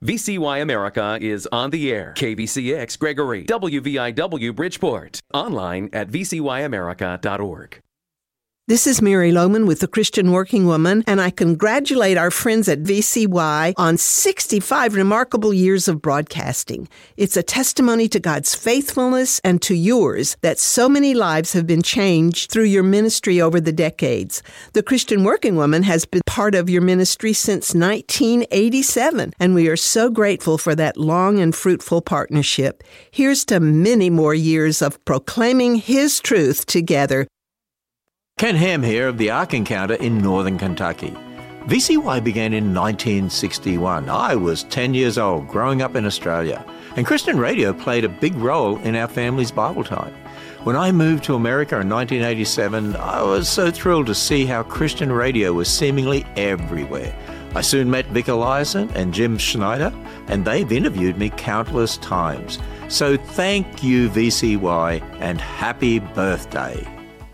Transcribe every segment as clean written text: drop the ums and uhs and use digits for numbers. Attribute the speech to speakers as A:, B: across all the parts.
A: VCY America is on the air. KVCX Gregory, WVIW Bridgeport. Online at vcyamerica.org.
B: This is Mary Lohman with the Christian Working Woman, and I congratulate our friends at VCY on 65 remarkable years of broadcasting. It's a testimony to God's faithfulness and to yours that so many lives have been changed through your ministry over the decades. The Christian Working Woman has been part of your ministry since 1987, and we are so grateful for that long and fruitful partnership. Here's to many more years of proclaiming His truth together.
C: Ken Ham here of the Ark Encounter in northern Kentucky. VCY began in 1961. I was 10 years old, growing up in Australia, and Christian radio played a big role in our family's Bible time. When I moved to America in 1987, I was so thrilled to see how Christian radio was seemingly everywhere. I soon met Vic Eliason and Jim Schneider, and they've interviewed me countless times. So thank you, VCY, and happy birthday.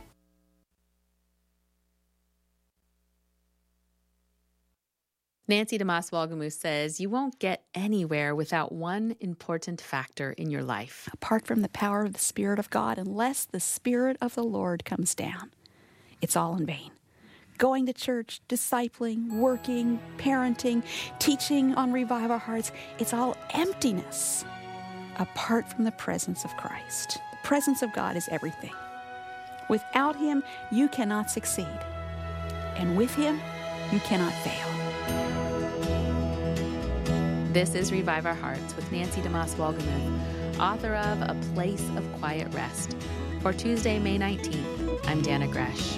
D: Nancy DeMoss Walgamoose says, you won't get anywhere without one important factor in your life.
E: Apart from the power of the Spirit of God, unless the Spirit of the Lord comes down, it's all in vain. Going to church, discipling, working, parenting, teaching on Revive Our Hearts, it's all emptiness apart from the presence of Christ. The presence of God is everything. Without Him, you cannot succeed. And with Him, you cannot fail.
D: This is Revive Our Hearts with Nancy DeMoss Walgamoose, author of A Place of Quiet Rest. For Tuesday, May 19th, I'm Dana Gresh.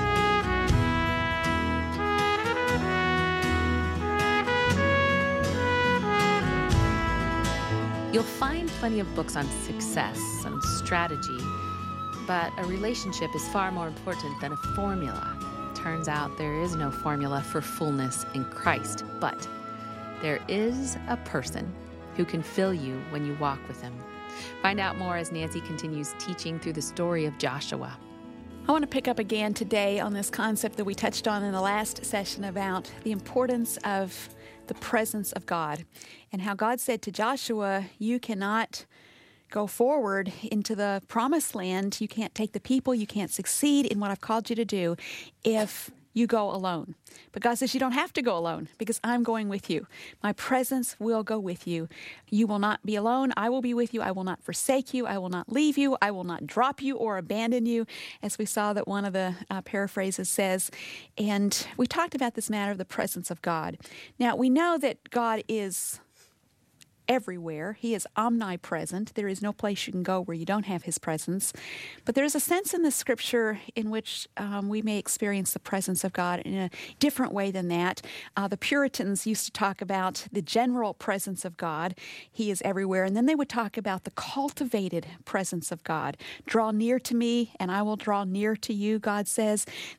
D: You'll find plenty of books on success and strategy, but a relationship is far more important than a formula. Turns out there is no formula for fullness in Christ, but there is a person who can fill you when you walk with Him. Find out more as Nancy continues teaching through the story of Joshua.
E: I want to pick up again today on this concept that we touched on in the last session about the importance of the presence of God and how God said to Joshua, you cannot go forward into the promised land. You can't take the people. You can't succeed in what I've called you to do if you go alone. But God says you don't have to go alone because I'm going with you. My presence will go with you. You will not be alone. I will be with you. I will not forsake you. I will not leave you. I will not drop you or abandon you, as we saw that one of the paraphrases says. And we talked about this matter of the presence of God. Now, we know that God is everywhere. He is omnipresent. There is no place you can go where you don't have His presence. But there's a sense in the Scripture in which we may experience the presence of God in a different way than that. The Puritans used to talk about the general presence of God. He is everywhere. And then they would talk about the cultivated presence of God. Draw near to me, and I will draw near to you, God says.